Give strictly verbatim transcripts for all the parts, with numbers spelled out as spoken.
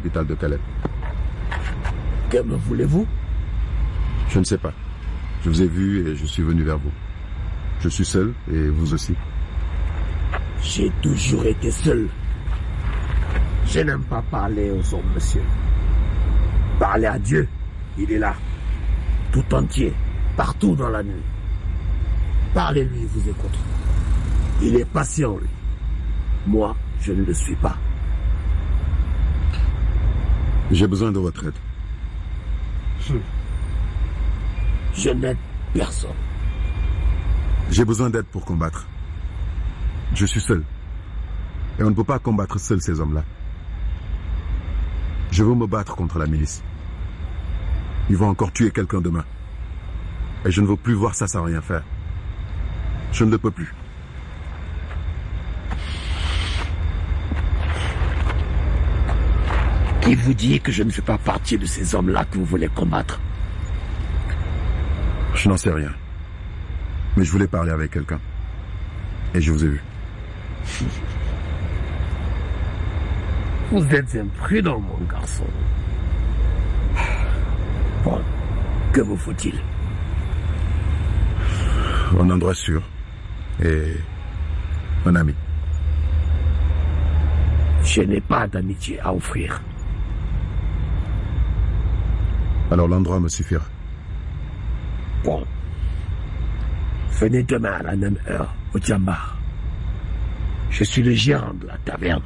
l'hôpital de Calais. Que me voulez-vous? Je ne sais pas. Je vous ai vu et je suis venu vers vous. Je suis seul et vous aussi. J'ai toujours été seul. Je n'aime pas parler aux hommes, monsieur. Parlez à Dieu. Il est là. Tout entier. Partout dans la nuit. Parlez-lui, il vous écoute. Il est patient, lui. Moi, je ne le suis pas. J'ai besoin de votre aide. Hum. Je n'aide personne. J'ai besoin d'aide pour combattre. Je suis seul. Et on ne peut pas combattre seul ces hommes-là. Je veux me battre contre la milice. Ils vont encore tuer quelqu'un demain. Et je ne veux plus voir ça sans rien faire. Je ne le peux plus. Qui vous dit que je ne fais pas partie de ces hommes-là que vous voulez combattre? Je n'en sais rien. Mais je voulais parler avec quelqu'un. Et je vous ai vu. Vous êtes imprudent, mon garçon. Bon, que vous faut-il? Un endroit sûr. Et un ami. Je n'ai pas d'amitié à offrir. Alors l'endroit me suffira. Bon. Venez demain à la même heure au Djambar. Je suis le gérant de la taverne.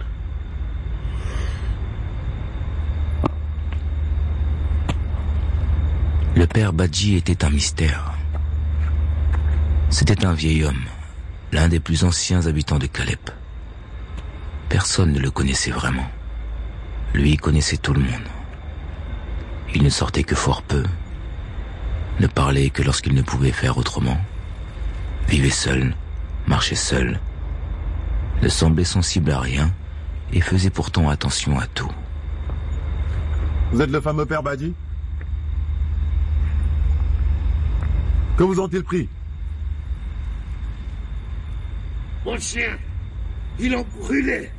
Le père Badji était un mystère. C'était un vieil homme, l'un des plus anciens habitants de Calep. Personne ne le connaissait vraiment. Lui connaissait tout le monde. Il ne sortait que fort peu, ne parlait que lorsqu'il ne pouvait faire autrement, vivait seul, marchait seul, ne semblait sensible à rien et faisait pourtant attention à tout. Vous êtes le fameux père Badji? Que vous ont-ils pris? Mon chien, ils l'ont brûlé.